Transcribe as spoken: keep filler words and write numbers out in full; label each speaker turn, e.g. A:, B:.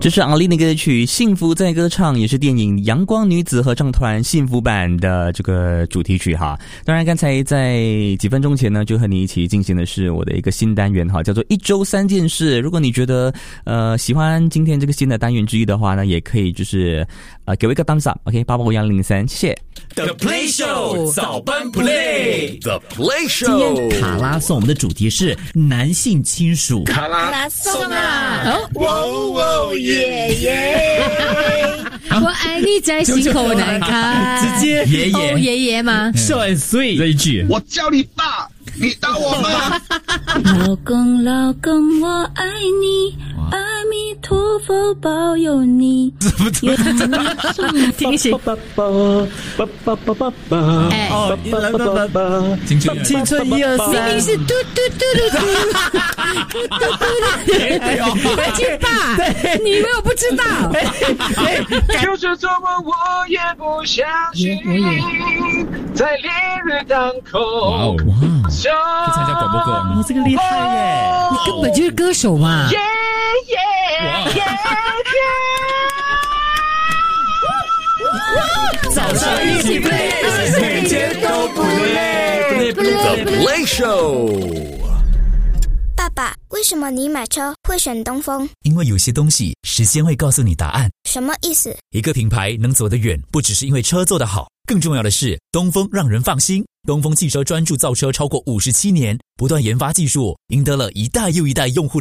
A: 这是阿丽的歌曲《幸福在歌唱》，也是电影《阳光女子合唱团》幸福版的这个主题曲哈。当然，刚才在几分钟前呢，就和你一起进行的是我的一个新单元哈，叫做一周三件事。如果你觉得呃喜欢今天这个新的单元之一的话呢，也可以就是呃给我一个 thumbs up，OK， 八八五幺零三，谢谢。
B: The Play Show 早班 Play The Play Show
C: 今天卡拉送我们的主题是男性亲属。
B: 卡拉
D: 送啊！
B: 哇哦耶耶！
D: 我爱你在心口难开。
C: 直接爷爷
D: 哦爷爷吗？
C: 算碎这一句，
B: 我叫你爸，你打我吗？
E: 老公老公我爱你，阿弥陀佛保佑你。
D: 听醒。
C: 哎，哦，青春青春一二三，
D: 明明是嘟嘟嘟嘟嘟嘟嘟嘟，我去爸，你以为我不知道？
B: 就是这么我也不相信，在烈日当空。
F: 哇哦，哇，去参加广播歌，
C: 哇，这个厉害耶！
D: 你根本就是歌手嘛！
B: 耶耶耶！
C: 早上一起 play， 每天都不累。
B: The Play Show。
G: 爸爸，为什么你买车会选东风？
H: 因为有些东西时间会告诉你答案。
G: 什么意思？
H: 一个品牌能走得远，不只是因为车做得好，更重要的是东风让人放心。东风汽车专注造车超过五十七年，不断研发技术，赢得了一代又一代用户